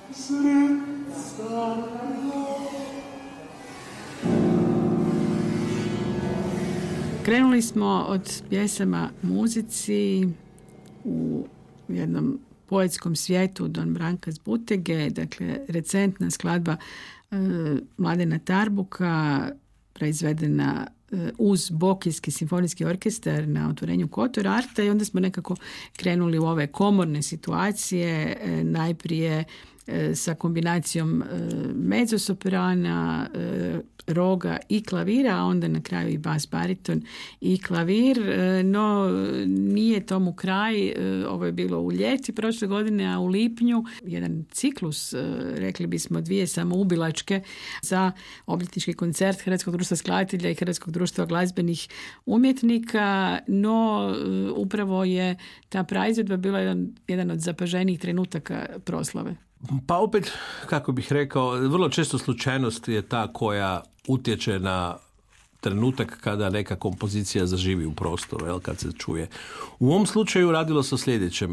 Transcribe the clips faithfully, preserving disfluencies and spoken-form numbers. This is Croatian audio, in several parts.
Krenuli smo od pjesama muzici u jednom poetskom svijetu Don Branka Zbutege, dakle recentna skladba e, Mladena Tarbuka, proizvedena e, uz Bokijski simfonijski orkestar na otvorenju Kotor Arta, i onda smo nekako krenuli u ove komorne situacije, e, najprije e, sa kombinacijom e, mezzosoprana, e, roga i klavira, a onda na kraju i bas bariton i klavir, no nije tomu kraj. Ovo je bilo u ljeti prošle godine, a u lipnju jedan ciklus, rekli bismo dvije samoubilačke, za obljetnički koncert Hrvatskog društva skladatelja i Hrvatskog društva glazbenih umjetnika, no upravo je ta praizvedba bila jedan, jedan od zapaženijih trenutaka proslave. Pa opet, kako bih rekao, vrlo često slučajnost je ta koja utječe na trenutak kada neka kompozicija zaživi u prostoru, jel, kad se čuje. U ovom slučaju radilo se o sljedećem.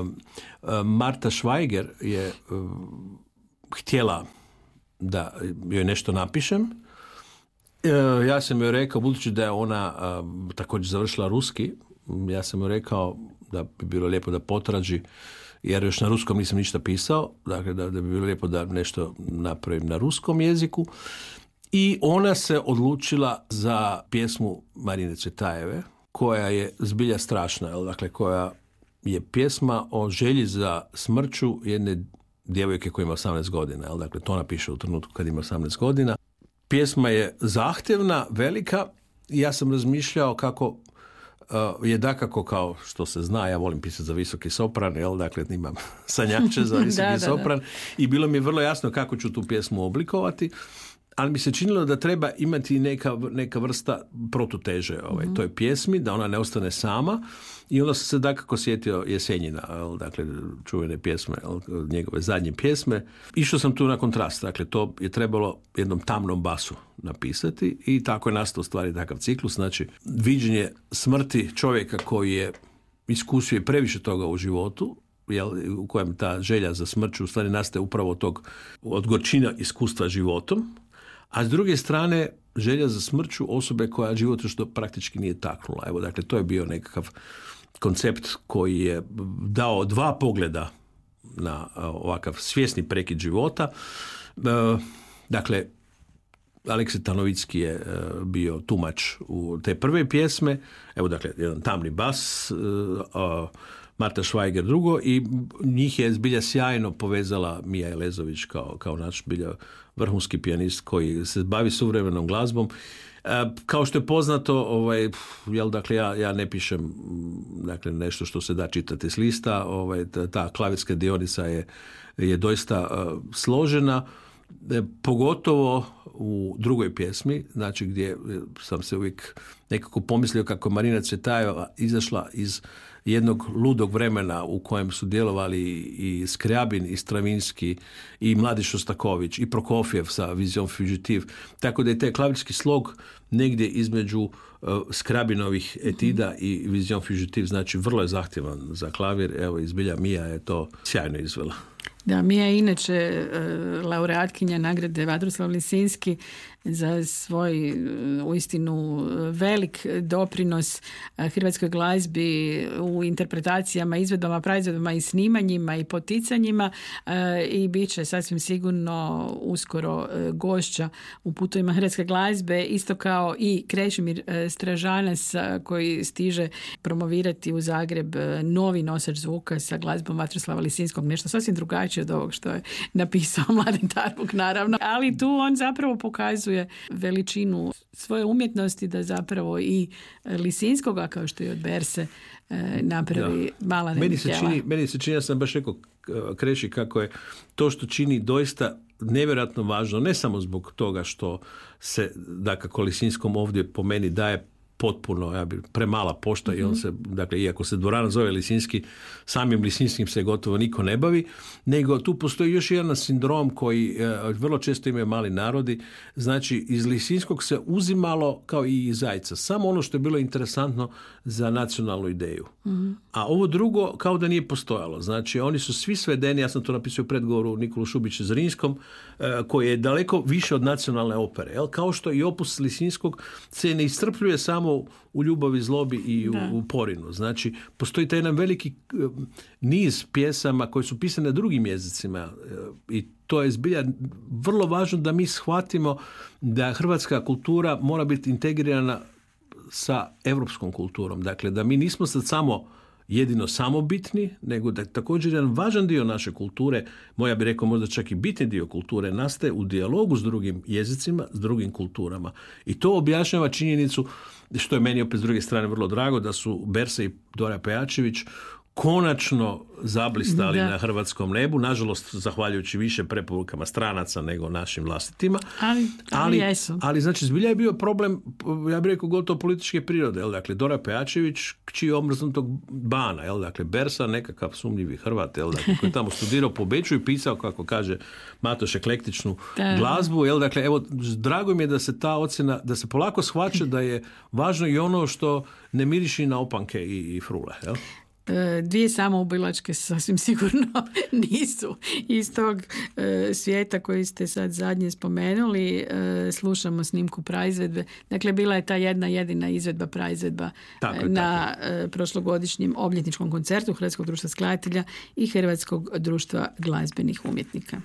Marta Švajger je htjela da joj nešto napišem. Ja sam joj rekao, budući da je ona također završila ruski, ja sam joj rekao da bi bilo lijepo da potraži, jer još na ruskom nisam ništa pisao, dakle da, da bi bilo lijepo da nešto napravim na ruskom jeziku. I ona se odlučila za pjesmu Marine Cvetajeve, koja je zbilja strašna, jel? Dakle, koja je pjesma o želji za smrću jedne djevojke koja ima osamnaest godina. Jel? Dakle, to ona piše u trenutku kad ima osamnaest godina. Pjesma je zahtjevna, velika, i ja sam razmišljao kako Uh, je dakako, kao što se zna, ja volim pisati za visoki sopran, jel, dakle imam sanjače za visoki da, sopran, da, da. I bilo mi je vrlo jasno kako ću tu pjesmu oblikovati, ali mi se činilo da treba imati neka, neka vrsta protuteže ovaj, mm-hmm. toj pjesmi, da ona ne ostane sama, i onda sam se dakako sjetio Jesenjina, jel, dakle čuvene pjesme, jel, njegove zadnje pjesme. Išao sam tu na kontrast, dakle to je trebalo jednom tamnom basu napisati, i tako je nastao stvari takav ciklus, znači viđenje smrti čovjeka koji je iskusio previše toga u životu, jel, u kojem ta želja za smrću u stvari nastaje upravo od tog, od gorčina iskustva životom, a s druge strane želja za smrću osobe koja život još to praktički nije taknula. Evo, dakle, to je bio nekakav koncept koji je dao dva pogleda na ovakav svjesni prekid života. Dakle, Aleksej Tanovicki je bio tumač u te prve pjesme, evo, dakle, jedan tamni bas, Marta Švajger drugo, i njih je zbilja sjajno povezala Mija Elezović kao, kao naš zbilja vrhunski pijanist koji se bavi suvremenom glazbom. E, kao što je poznato, ovaj, jel, dakle, ja, ja ne pišem dakle, nešto što se da čitati s lista, ovaj, ta, ta klavirska dionica je, je doista uh, složena, e, pogotovo u drugoj pjesmi, znači gdje sam se uvijek nekako pomislio kako Marina Cvetajeva izašla iz jednog ludog vremena u kojem su djelovali i Skrjabin, i Stravinski, i Mladi Šostaković, i Prokofjev sa Vision Fugitive. Tako da je taj klavirski slog negdje između uh, Skrabinovih etida mm-hmm. i Vision Fugitive, znači vrlo je zahtjevan za klavir. Evo, izbilja Mija je to sjajno izvela. Da, Mija je inače uh, laureatkinja nagrade Vatroslav Lisinski za svoj uh, uistinu velik doprinos uh, hrvatskoj glazbi u interpretacijama, izvedbama, praizvedbama i snimanjima i poticanjima, uh, i bit će sasvim sigurno uskoro uh, gošća u putovima hrvatske glazbe, isto kao i Krešimir uh, Stražanac uh, koji stiže promovirati u Zagreb uh, novi nosač zvuka sa glazbom Vatroslava Lisinskog, nešto sasvim drugačije od ovog što je napisao Mladen Tarbuk, naravno. Ali tu on zapravo pokazuje veličinu svoje umjetnosti, da zapravo i Lisinskoga, kao što je od Berse, napravi da. mala meni se čini, meni se čini, ja sam baš rekao Kreši, kako je to što čini doista nevjerojatno važno, ne samo zbog toga što se, dakako, Lisinskom ovdje po meni daje potpuno, ja bi, premala pošta mm-hmm. i on se, dakle, iako se dvorana zove Lisinski, samim Lisinskim se gotovo niko ne bavi, nego tu postoji još jedan sindrom koji e, vrlo često imaju mali narodi, znači iz Lisinskog se uzimalo kao i iz Zajca, samo ono što je bilo interesantno za nacionalnu ideju. Mm-hmm. A ovo drugo kao da nije postojalo, znači oni su svi svedeni, ja sam to napisao u predgovoru Nikolu Šubića Zrinskom, e, koji je daleko više od nacionalne opere, jel? Kao što i opus Lisinskog se ne iscrpljuje samo u Ljubavi, zlobi i u, u Porinu. Znači, postoji taj jedan veliki niz pjesama koje su pisane drugim jezicima i to je zbilja vrlo važno da mi shvatimo da hrvatska kultura mora biti integrirana sa europskom kulturom. Dakle, da mi nismo sad samo jedino samobitni, nego da također jedan važan dio naše kulture, moja bi rekao možda čak i bitni dio kulture, nastaje u dijalogu s drugim jezicima, s drugim kulturama. I to objašnjava činjenicu, što je meni opet s druge strane vrlo drago, da su Bersa i Dora Pejačević konačno zablistali da. na hrvatskom nebu, nažalost zahvaljujući više preporukama stranaca nego našim vlastitima. Ali, ali, ali, ali znači zbilja je bio problem, ja bih rekao gotovo političke prirode, jel? Dakle Dora Pejačević, kći omrznutog Bana, jel? Dakle Bersa, nekakav sumnjivi Hrvat, jel? Dakle, koji je tamo studirao po Beču i pisao, kako kaže Matoš, eklektičnu da. glazbu, jel? Dakle, evo, drago mi je da se ta ocjena, da se polako shvaća da je važno i ono što ne miriši na opanke i, i frule, jel? Dvije samoubilačke sasvim sigurno nisu iz tog e, svijeta koji ste sad zadnje spomenuli. E, slušamo snimku praizvedbe. Dakle, bila je ta jedna jedina izvedba praizvedba tako, na tako. E, prošlogodišnjem obljetničkom koncertu Hrvatskog društva skladatelja i Hrvatskog društva glazbenih umjetnika.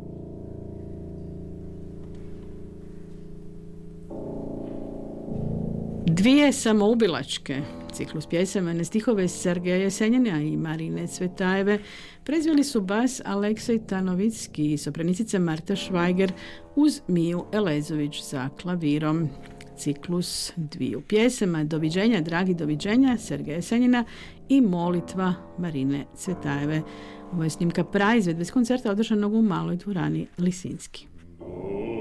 Dvije samoubilačke, ciklus pjesama na stihove Sergeja Jesenjina i Marine Cvetajeve, proizveli su bas Aleksej Tanovicki i sopranicica Marta Švajger uz Miju Elezović za klavirom. Ciklus dviju pjesama Doviđenja, dragi doviđenja Sergeja Jesenjina i Molitva Marine Cvetajeve. Ovo je snimka praizvedbe s koncerta održanog u maloj dvorani Lisinski.